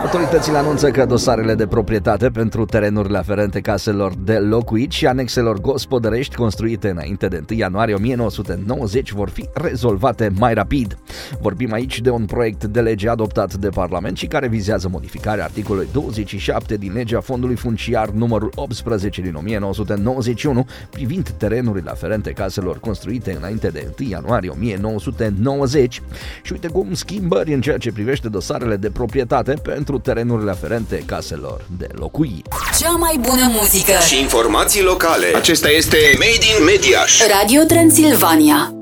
Autoritățile anunță că dosarele de proprietate pentru terenurile aferente caselor de locuit și anexelor gospodărești construite înainte de 1 ianuarie 1990 vor fi rezolvate mai rapid. Vorbim aici de un proiect de lege adoptat de Parlament și care vizează modificarea articolului 27 din legea Fondului Funciar numărul 18 din 1991 privind terenurile aferente caselor construite înainte de 1 ianuarie 1990 și uite cum schimbări în ceea ce privește dosarele de proprietate pentru terenurile aferente caselor de locuit. Cea mai bună muzică și informații locale. Acesta este Made in Mediaș. Radio Transilvania.